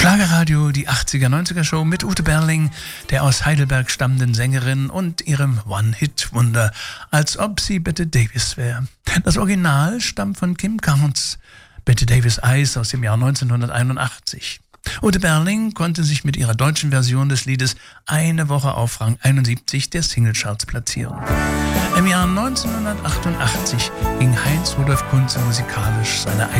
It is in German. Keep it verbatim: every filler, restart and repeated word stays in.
Schlagerradio, die achtziger, neunziger Show mit Ute Berling, der aus Heidelberg stammenden Sängerin und ihrem One-Hit-Wunder, als ob sie Bette Davis wäre. Das Original stammt von Kim Carnes, Bette Davis Eyes aus dem Jahr neunzehnhunderteinundachtzig. Ute Berling konnte sich mit ihrer deutschen Version des Liedes eine Woche auf Rang einundsiebzig der Singlecharts platzieren. Im Jahr neunzehnhundertachtundachtzig ging Heinz Rudolf Kunze musikalisch seine eigene